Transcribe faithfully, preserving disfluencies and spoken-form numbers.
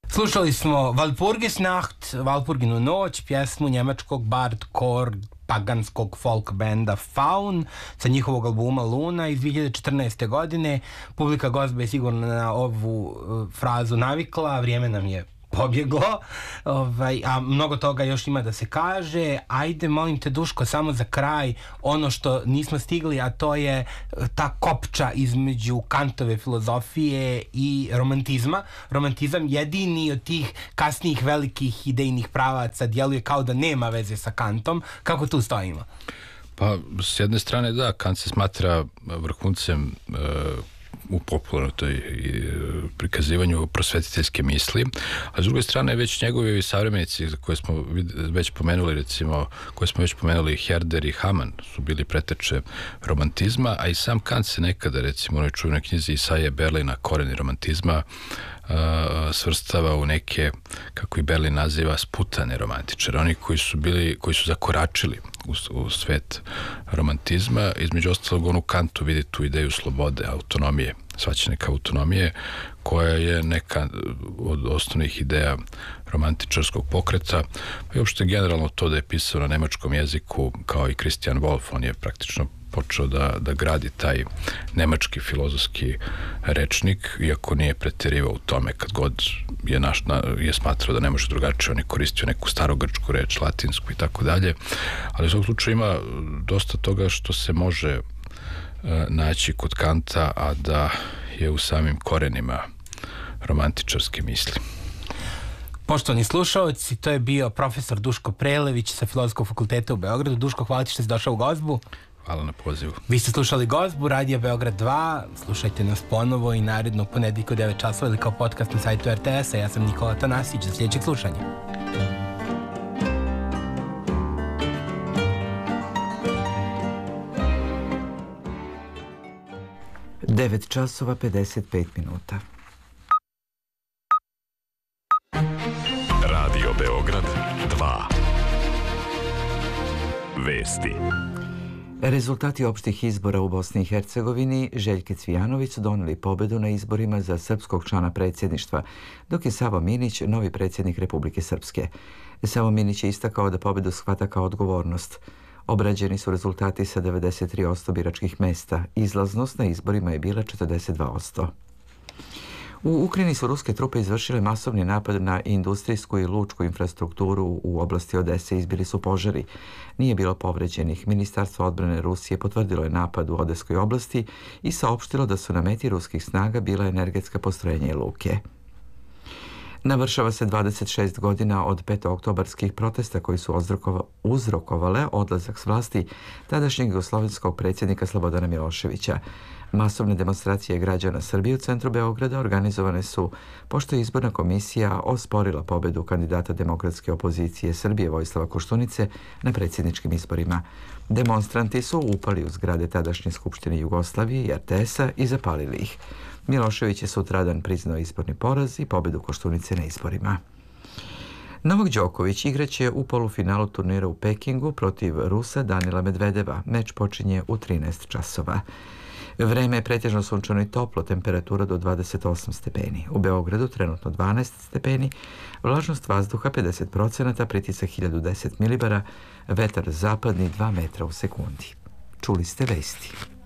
Slušali smo Walpurgisnacht, Walpurginu noć, pjesmu njemačkog bardcore paganskog folk benda Faun sa njihovog albuma Luna iz dvije hiljade četrnaeste. godine. Publika Gozbe je sigurno na ovu uh, frazu navikla, vrijeme nam je pobjeglo, ovaj, a mnogo toga još ima da se kaže. Ajde, molim te, Duško, samo za kraj ono što nismo stigli, a to je ta kopča između Kantove filozofije i romantizma. Romantizam jedini od tih kasnijih velikih idejnih pravaca djeluje kao da nema veze sa Kantom. Kako tu stojimo? Pa, s jedne strane da, Kant se smatra vrhuncem e, u popularnom toj prikazivanju prosvetiteljske misli, a s druge strane već njegovi savremenici koje smo već pomenuli, recimo koje smo već pomenuli, Herder i Hamann su bili preteče romantizma, a i sam Kant se nekada, recimo u onoj čuvenoj knjizi Isaije Berlina Koreni romantizma, Uh, svrstava u neke, kako i Berlin naziva, sputane romantičare, oni koji su bili, koji su zakoračili u, u svet romantizma. Između ostalog, on u Kantu vidi tu ideju slobode, autonomije, shvaćene kao autonomije, koja je neka od osnovnih ideja romantičarskog pokreta. I uopšte generalno to da je pisao na nemačkom jeziku, kao i Christian Wolff, on je praktično počeo da, da gradi taj nemački filozofski rečnik, iako nije preterivao u tome kad god je, naš, na, je smatrao da ne može drugačije, on je koristio neku starogrčku reč, latinsku i tako dalje, ali u svakom slučaju ima dosta toga što se može e, naći kod Kanta, a da je u samim korenima romantičarske misli. Poštovani slušalci, to je bio profesor Duško Prelević sa Filozofskog fakulteta u Beogradu. Duško, hvala ti što si došao u Gozbu. Hvala na pozivu. Vi ste slušali Gozbu, Radio Beograd dva. Slušajte nas ponovo i narednog ponedjeljka u devet časova ili kao podcast na sajtu er te es a. Ja sam Nikola Tanasić, za sljedećeg slušanja. devet časova pedeset pet minuta. Radio Beograd dva. Vesti. Rezultati opštih izbora u Bosni i Hercegovini Željke Cvijanović su doneli pobedu na izborima za srpskog člana predsjedništva, dok je Savo Minić novi predsjednik Republike Srpske. Savo Minić je istakao da pobedu shvata kao odgovornost. Obrađeni su rezultati sa devedeset tri posto biračkih mesta. Izlaznost na izborima je bila četrdeset dva posto. U Ukrajini su ruske trupe izvršile masovni napad na industrijsku i lučku infrastrukturu u oblasti Odese, izbili su požari. Nije bilo povređenih. Ministarstvo odbrane Rusije potvrdilo je napad u Odeskoj oblasti i saopštilo da su na meti ruskih snaga bila energetska postrojenja i luke. Navršava se dvadeset šest godina od petooktobarskih protesta koji su uzrokovale odlazak s vlasti tadašnjeg jugoslovenskog predsjednika Slobodana Miloševića. Masovne demonstracije građana Srbije u centru Beograda organizovane su pošto je izborna komisija osporila pobedu kandidata demokratske opozicije Srbije Vojislava Koštunice na predsjedničkim izborima. Demonstranti su upali u zgrade tadašnje Skupštine Jugoslavije i er te es a i zapalili ih. Milošević je sutradan priznao izborni poraz i pobedu Koštunice na izborima. Novak Đoković igraće u polufinalu turnira u Pekingu protiv Rusa Danila Medvedeva. Meč počinje u trinaest časova. Vreme je pretežno sunčano i toplo, temperatura do dvadeset osam stepeni. U Beogradu trenutno dvanaest stepeni, vlažnost vazduha pedeset procenata, pritisak hiljadu deset milibara, vetar zapadni dva metra u sekundi. Čuli ste vesti.